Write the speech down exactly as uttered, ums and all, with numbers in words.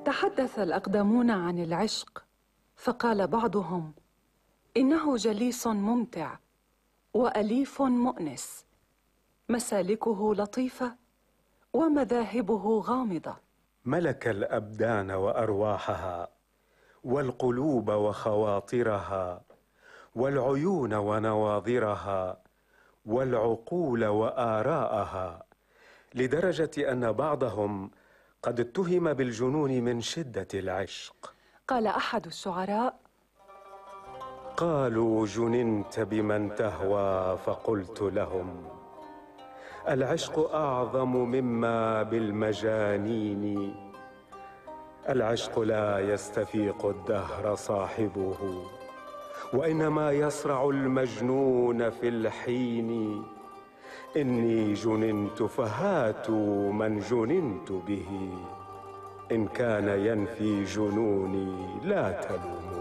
تحدث الأقدمون عن العشق، فقال بعضهم: إنه جليس ممتع وأليف مؤنس، مسالكه لطيفة ومذاهبه غامضة. ملك الأبدان وأرواحها والقلوب وخواطرها والعيون ونواظرها والعقول وآراءها، لدرجة أن بعضهم قد اتهم بالجنون من شدة العشق. قال أحد الشعراء: قالوا جننت بمن تهوى، فقلت لهم: العشق أعظم مما بالمجانين. العشق لا يستفيق الدهر صاحبه، وإنما يصرع المجنون في الحين. إني جننت فهاتوا من جننت به، إن كان ينفي جنوني لا تلوموا.